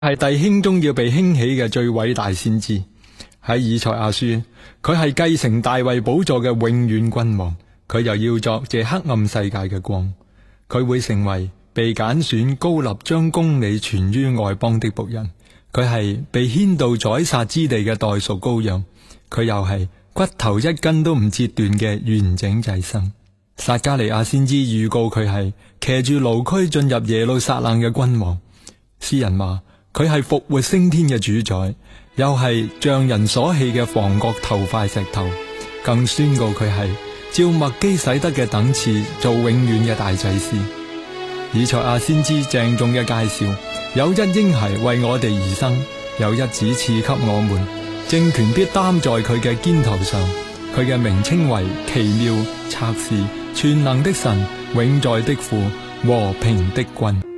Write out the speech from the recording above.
係弟兄中要被興起嘅最偉大先知。喺以賽亞書，佢係繼承大衛寶座嘅永遠君王，佢又要作這黑暗世界嘅光。佢會成為被揀選高立將公理傳於外邦的僕人，佢係被牽到宰殺之地嘅代贖羔羊，佢又係骨頭一根都唔折斷嘅完整祭牲。撒迦利亞先知預告佢係騎住驢駒進入耶路撒冷嘅君王。詩人話佢係復活升天嘅主宰，又係匠人所棄嘅房角頭塊石頭，更宣告佢係照麥基洗德嘅等次做永遠嘅大祭司。以賽亞先知鄭重嘅介紹，有一嬰孩為我哋而生，有一子賜給我們，政權必擔在佢嘅肩頭上，佢嘅名稱為奇妙、策士、全能的神、永在的父、和平的君。